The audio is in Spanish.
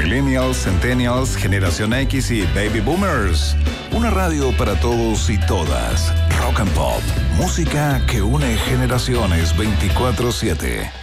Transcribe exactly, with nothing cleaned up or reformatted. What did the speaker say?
Millennials, Centennials, Generación X y Baby Boomers. Una radio para todos y todas. Rock and Pop. Música que une generaciones veinticuatro siete.